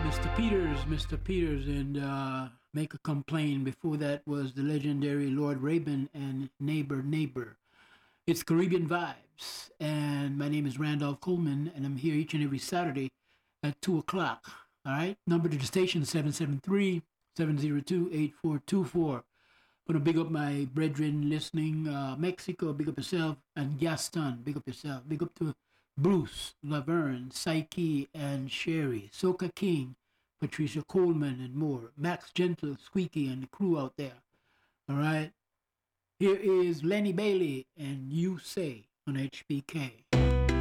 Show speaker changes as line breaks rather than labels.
Mr. Peters, and Make a Complaint. Before that was the legendary Lord Rabin and Neighbor Neighbor. It's Caribbean Vibes, and my name is Randolph Coleman, and I'm here each and every Saturday at 2 o'clock. All right? Number to the station, 773-702-8424. Gonna big up my brethren listening, Mexico, big up yourself, and Gaston, big up yourself. Big up to Bruce, Laverne, Psyche, and Sherry, Soca King, Patricia Coleman, and more. Max Gentle, Squeaky, and the crew out there. All right. Here is Lenny Bailey and You Say on HBK.